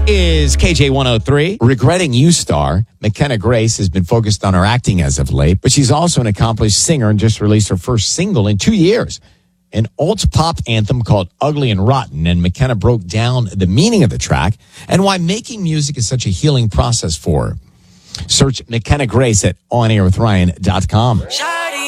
is KJ103. Regretting You star McKenna Grace has been focused on her acting as of late, but she's also an accomplished singer and just released her first single in 2 years, an alt-pop anthem called Ugly and Rotten. And McKenna broke down the meaning of the track and why making music is such a healing process for her. Search McKenna Grace at onairwithryan.com.